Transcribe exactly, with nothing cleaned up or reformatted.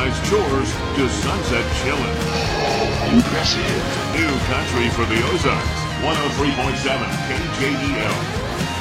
organized chores to sunset chillin'. Impressive. New country for the Ozarks. one oh three point seven K J E L.